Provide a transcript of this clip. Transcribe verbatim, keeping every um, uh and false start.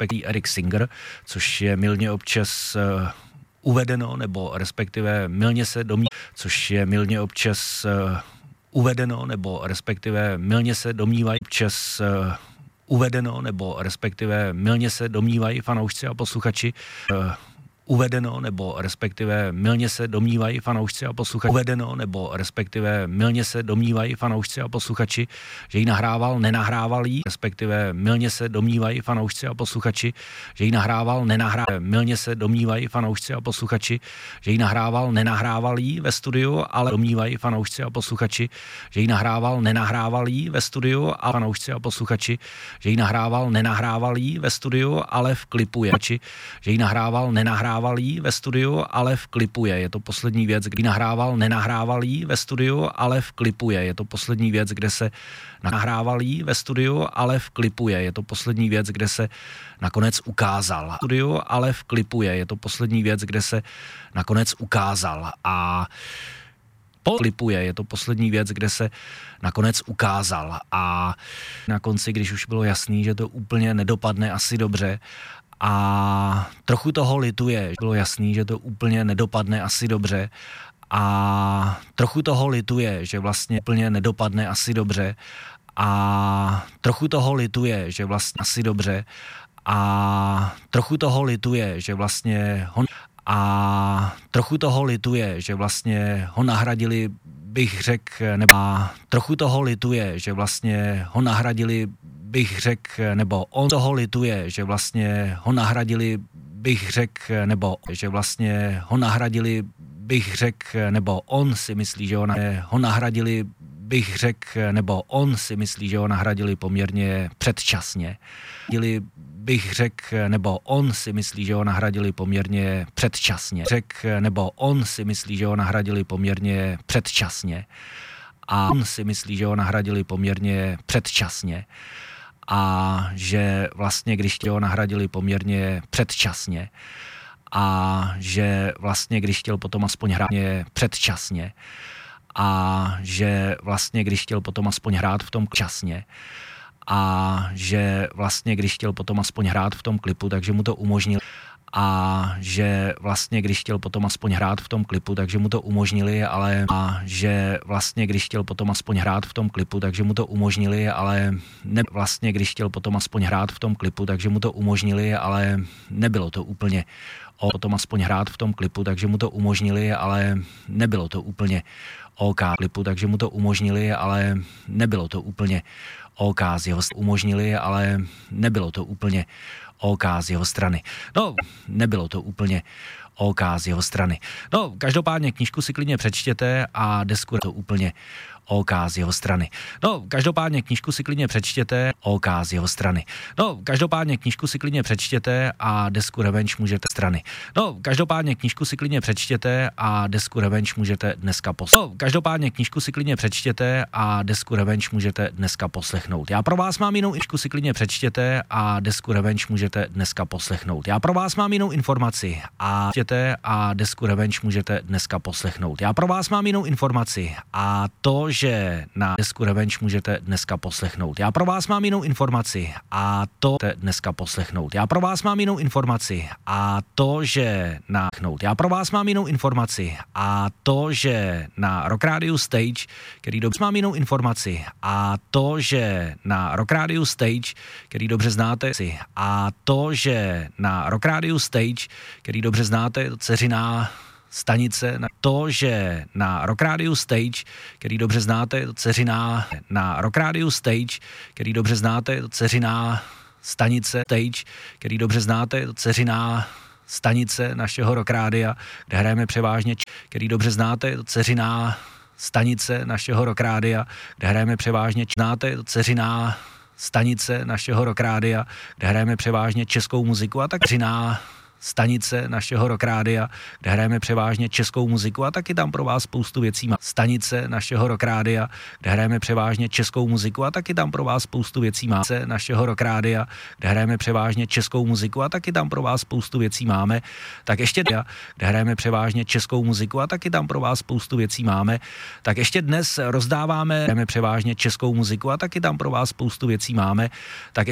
respektive Eric Singer, což je mylně občas uh, uvedeno, nebo respektive mylně se domní, což je mylně občas uh, uvedeno, nebo respektive mylně se domnívají občas uh, uvedeno, nebo respektive mylně se domnívají fanoušci a posluchači uh, uvedeno, nebo respektive mylně se domnívají fanoušci a posluchači uvedeno, nebo respektive mylně se domnívají fanoušci a posluchači, že ji nahrával, nenahrával jí, respektive mylně se domnívají fanoušci a posluchači, že ji nahrával, nenahrával, mylně se domnívají fanoušci a posluchači, že ji nahrával, nenahrával jí ve studiu, ale domnívají fanoušci a posluchači, že ji nahrával, nenahrával jí ve studiu a fanoušci a posluchači, že ji nahrával, nenahrával jí ve studiu, ale v klipu je, že ji nahrával, nenahrával jí ve studiu, ale v klipu je. Je to poslední věc, kdy nahrával, nenahrával jí ve studiu, ale v klipu je. Je to poslední věc, kde se nahrával jí ve studiu, ale v klipu je. Je to poslední věc, kde se nakonec ukázal. Studiu, ale v klipu je. Je to poslední věc, kde se nakonec ukázal. A po klipu je. Je to poslední věc, kde se nakonec ukázal. A na konci, když už bylo jasný, že to úplně nedopadne asi dobře, a trochu toho lituje, bylo jasný, že to úplně nedopadne asi dobře a trochu toho lituje, že vlastně úplně nedopadne asi dobře a trochu toho lituje, že vlastně asi dobře a trochu toho lituje, že vlastně ho a trochu toho lituje, že vlastně ho nahradili, bych řekl, nebo a trochu toho lituje, že vlastně ho nahradili, bych řekl, nebo on toho lituje, že vlastně ho nahradili, bych řekl, nebo že vlastně ho nahradili, bych řekl, nebo on si myslí, že ho, na, ho nahradili, bych řekl, nebo on si myslí, že ho nahradili poměrně předčasně. Bych řekl, nebo on si myslí, že ho nahradili poměrně předčasně. Řekl, nebo on si myslí, že ho nahradili poměrně předčasně. A on si myslí, že ho nahradili poměrně předčasně. A že vlastně, když ho nahradili poměrně předčasně, a že vlastně, když chtěl potom aspoň hrát předčasně, a že vlastně, když chtěl potom aspoň hrát v tom časně, a že vlastně, když chtěl potom aspoň hrát v tom klipu, takže mu to umožnil. A že vlastně, když chtěl potom aspoň hrát v tom klipu, takže mu to umožnili, ale a že vlastně, když chtěl potom aspoň hrát v tom klipu, takže mu to umožnili, ale ne, vlastně, když chtěl potom aspoň hrát v tom klipu, takže mu to umožnili, ale nebylo to úplně o potom aspoň hrát v tom klipu, takže mu to umožnili, ale nebylo to úplně OK klipu, takže mu to umožnili, ale nebylo to úplně OK z jeho umožnili, ale nebylo to úplně OK z jeho strany. No, nebylo to úplně OK z jeho strany. No, každopádně knížku si klidně přečtěte a desku to úplně OK z jeho strany. No, každopádně knížku si klidně přečtěte OK z jeho strany. No, každopádně knížku si klidně přečtěte a desku Revenge můžete strany. No, každopádně knížku si klidně přečtěte a desku Revenge můžete dneska poslechnout. No, každopádně knížku si klidně přečtěte a desku Revenge můžete dneska poslechnout. Já pro vás mám jinou knížku si klidně přečtěte a desku Revenge můžete dneska poslechnout. Já pro vás mám jinou informaci a přečtěte a desku Revenge můžete dneska poslechnout. Já pro vás mám jinou informaci a to, že na desku Revenge můžete dneska poslechnout. Já pro vás mám jinou informaci a to dneska poslechnout. Já pro vás mám jinou informaci a to, že na Já pro vás mám jinou informaci a to, že na Rock Radio Stage, který dobře mám jinou informaci a to, že na Rock Radio Stage, který dobře znáte, a to, že na Rock Radio Stage, který dobře znáte, dceřiná stanice, na to, že na Rock Radio Stage, který dobře znáte, dceřiná na Rock Radio Stage, který dobře znáte, dceřiná stanice Stage, který dobře znáte, dceřiná stanice našeho Rock Rádia, kde hrajeme převážně, který dobře znáte, dceřiná stanice našeho Rock Rádia, kde hrajeme převážně, znáte, dceřiná stanice našeho Rock Rádia, kde hrajeme převážně českou muziku a tak dceřiná stanice našeho Rock Rádia, kde hrajeme převážně českou muziku a taky tam pro vás spoustu věcí má. Stanice našeho Rock Rádia, kde hrajeme převážně českou muziku a taky tam pro vás spoustu věcí má. Našeho Rock Rádia, kde hrajeme převážně českou muziku a taky tam pro vás spoustu věcí máme. Tak ještě kde hrajeme převážně českou muziku a taky tam pro vás spoustu věcí máme. Tak ještě dnes rozdáváme hrajeme převážně českou muziku a taky tam pro vás spoustu věcí máme. Tak